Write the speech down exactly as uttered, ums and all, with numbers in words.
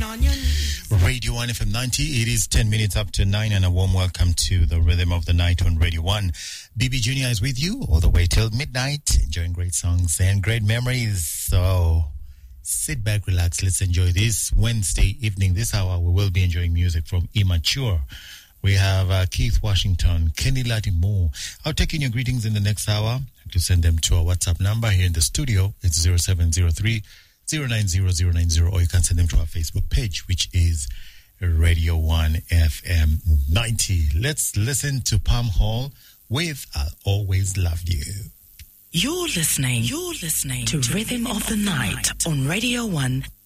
Radio one F M ninety. It is ten minutes up to nine, and a warm welcome to the Rhythm of the Night on Radio one. B B Junior is with you all the way till midnight, enjoying great songs and great memories. So sit back, relax. Let's enjoy this Wednesday evening. This hour, we will be enjoying music from Immature. We have uh, Keith Washington, Kenny Lattimore. I'll take in your greetings in the next hour. To send them to our WhatsApp number here in the studio. It's zero seven zero three, zero nine zero zero nine zero, or you can send them to our Facebook page, which is Radio one F M ninety. Let's listen to Palm Hall with I'll Always Love You. You're listening, you're listening to, to Rhythm, Rhythm of the, of the Night, Night on Radio one